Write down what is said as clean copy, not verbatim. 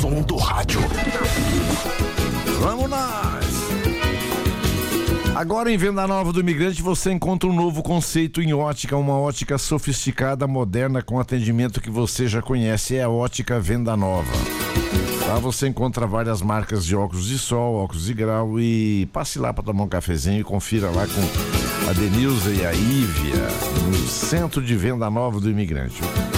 som do rádio. Vamos nós! Agora em Venda Nova do Imigrante você encontra um novo conceito em ótica, uma ótica sofisticada, moderna, com atendimento que você já conhece, é a Ótica Venda Nova. Lá você encontra várias marcas de óculos de sol, óculos de grau, e passe lá para tomar um cafezinho e confira lá com a Denilza e a Ívia, no centro de Venda Nova do Imigrante.